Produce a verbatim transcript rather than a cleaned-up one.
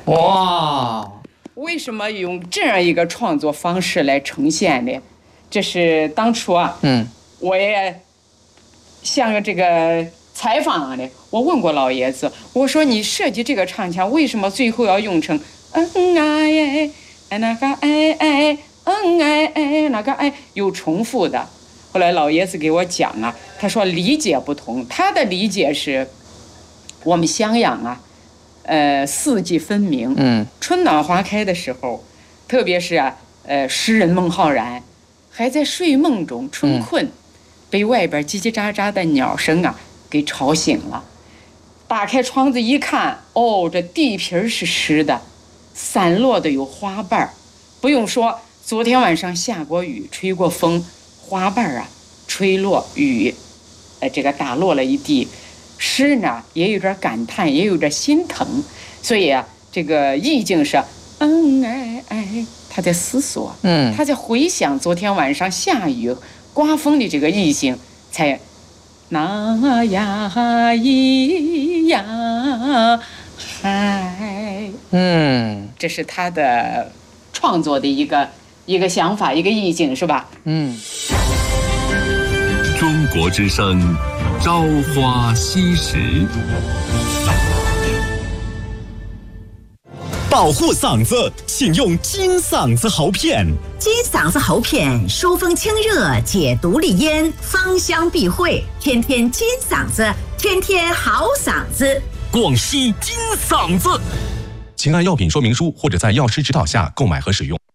哇！ 为什么用这样一个创作方式来呈现呢？这是当初啊，嗯，我也像这个采访呢，我问过老爷子，我说你设计这个唱腔，为什么最后要用成嗯哎哎那个哎哎嗯哎哎那个哎有重复的？后来老爷子给我讲啊，他说理解不同，他的理解是，我们襄阳啊。呃，四季分明，嗯，春暖花开的时候，特别是啊，呃，诗人孟浩然还在睡梦中春困，嗯、被外边叽叽喳喳的鸟声啊给吵醒了。打开窗子一看，哦，这地皮是湿的，散落的有花瓣不用说，昨天晚上下过雨，吹过风，花瓣啊吹落雨，呃，这个打落了一地。诗呢也有点感叹，也有点心疼，所以啊，这个意境是嗯哎哎，他在思索，嗯，他在回想昨天晚上下雨刮风的这个意境，才那呀咿呀嗨，嗯，这是他的创作的一个一个想法，一个意境，是吧？嗯。 中国之声。朝花夕拾， 保护嗓子，请用金嗓子喉片。 金嗓子喉片疏风清热，解毒利咽，芳香避秽，天天金嗓子，天天好嗓子。 广西金嗓子，请按药品说明书或者在药师指导下购买和使用。